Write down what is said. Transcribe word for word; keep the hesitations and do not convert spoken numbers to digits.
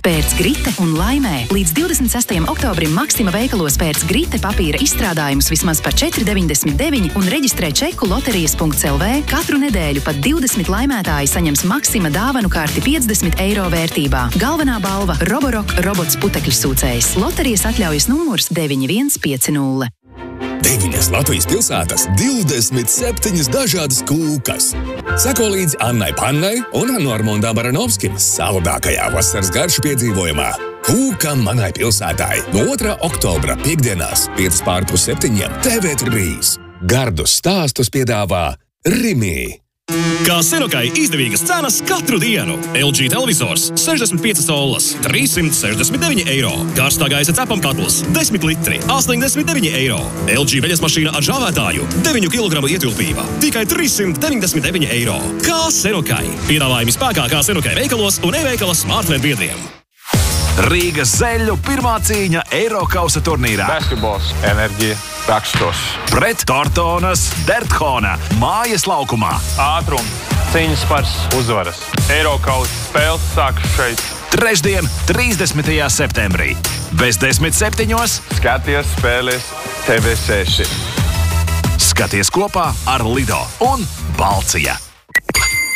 Pērc Grite un laimē. Līdz divdesmit sestajam oktobrim Maksima veikalos pērc Grite papīra izstrādājumus vismaz par četri deviņdesmit deviņi un reģistrē čeku loterijas punkts el vē. Katru nedēļu pat divdesmit laimētāji saņems Maksima dāvanu karti piecdesmit eiro vērtībā. Galvenā balva – Roborock robots putekļu sūcējs. Loterijas atļaujas numurs deviņi viens pieci nulle. Deviņas Latvijas pilsētas, divdesmit septiņas dažādas kūkas. Seko līdzi Annai Pannai un Normundam Baranovskim saldākajā vasaras garšu piedzīvojumā. Kūka manai pilsētai. No otrā oktobra piekdienās, piecas pār pus septiņiem, T V trīs. Gardus stāstus piedāvā Rimi. Kā Senokai izdevīgas cenas katru dienu. L G televizors sešdesmit piecas collas, trīssimt sešdesmit deviņi eiro. Karstā gaisa cepamkatls desmit litri, astoņdesmit deviņi eiro. L G veļas mašīna ar žāvētāju deviņu kilogramu ietilpība, tikai trīssimt deviņdesmit deviņi eiro. Kā Senokai. Piedāvājumi spēkā kā Senokai veikalos un e-veikala smartphone biedriem. Rīgas zeļu pirmā cīņa Eirokausa turnīrā. Basketbols, enerģija, rakstos. Pret Tortonas Derthona mājas laukumā. Ātrum, cīņas pars, uzvaras. Eirokausa spēles sākas šeit. Trešdien, trīsdesmitajā septembrī. Bez desmit septiņos. Skaties spēles T V seši. Skaties kopā ar Lido un Balcija.